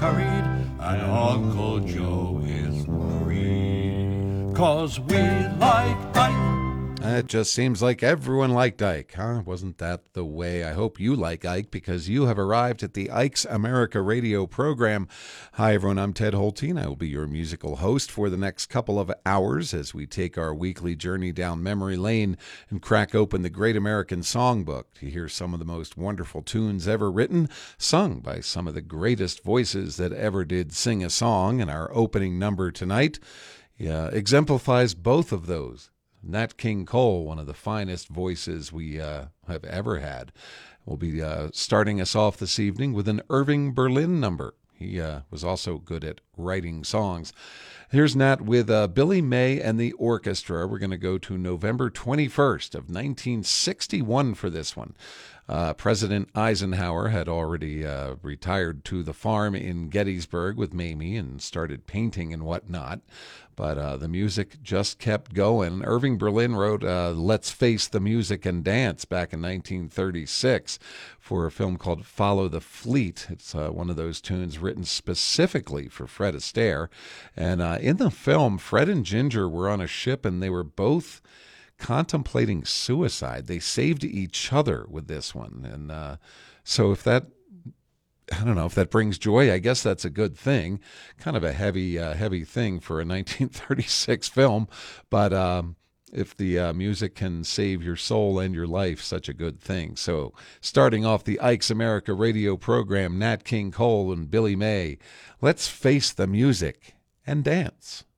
curried, and Uncle Joe is worried, 'cause we like Ike. It just seems like everyone liked Ike, huh? Wasn't that the way? I hope you like Ike, because you have arrived at the Ike's America radio program. Hi, everyone. I'm Ted Holtine. I will be your musical host for the next couple of hours as we take our weekly journey down memory lane and crack open the Great American Songbook to hear some of the most wonderful tunes ever written, sung by some of the greatest voices that ever did sing a song. And our opening number tonight exemplifies both of those. Nat King Cole, one of the finest voices we have ever had, will be starting us off this evening with an Irving Berlin number. He was also good at writing songs. Here's Nat with Billy May and the Orchestra. We're going to go to November 21st of 1961 for this one. President Eisenhower had already retired to the farm in Gettysburg with Mamie and started painting and whatnot. But the music just kept going. Irving Berlin wrote Let's Face the Music and Dance back in 1936 for a film called Follow the Fleet. It's one of those tunes written specifically for Fred Astaire. And in the film, Fred and Ginger were on a ship and they were both contemplating suicide. They saved each other with this one. And so if that, I don't know if that brings joy, I guess that's a good thing. Kind of a heavy thing for a 1936 film. But if the music can save your soul and your life, such a good thing. So starting off the Ike's America radio program, Nat King Cole and Billy May, Let's Face the Music and Dance.